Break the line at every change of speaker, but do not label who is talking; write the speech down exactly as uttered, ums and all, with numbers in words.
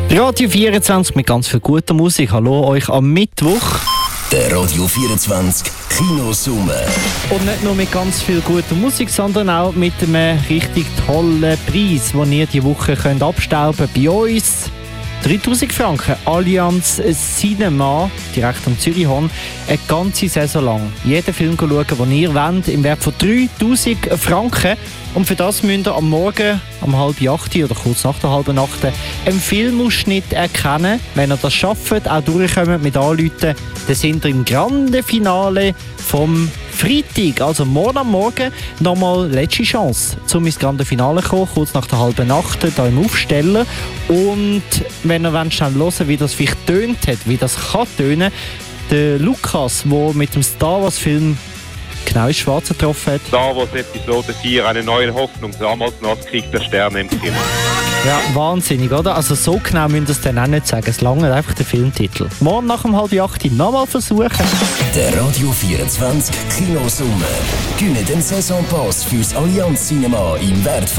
Radio vierundzwanzig mit ganz viel guter Musik. Hallo euch am Mittwoch.
Der Radio vierundzwanzig Kinosumme.
Und nicht nur mit ganz viel guter Musik, sondern auch mit einem richtig tollen Preis, den ihr diese Woche könnt abstauben bei uns. dreitausend Franken, Allianz Cinema, direkt am Zürichhorn, eine ganze Saison lang. Jeden Film schauen, den ihr wollt, im Wert von dreitausend Franken. Und für das müsst ihr am Morgen, um halb acht oder kurz nach der halben Nacht, einen Filmausschnitt erkennen. Wenn ihr das schafft, auch durchkommt mit Anrufen, dann sind ihr im grande Finale vom Freitag, also morgen am Morgen, nochmal letzte Chance, um ins grande Finale zu kommen, kurz nach der halben Nacht, hier im Aufsteller. Und wenn ihr wollt, schnell hören, wie das vielleicht tönt hat, wie das kann tönen, der Lukas, der mit dem Star Wars Film genau ins Schwarze getroffen hat.
Star Wars Episode vier, eine neue Hoffnung, damals noch als Krieg der Sterne im Kino.
Ja, wahnsinnig, oder? Also so genau müsst ihr es dann auch nicht sagen. Es langt einfach der Filmtitel. Morgen nach um halb acht nochmal versuchen.
Der Radio vierundzwanzig Kinosumme. Gewinne den Saisonpass fürs Allianz Cinema im Wert von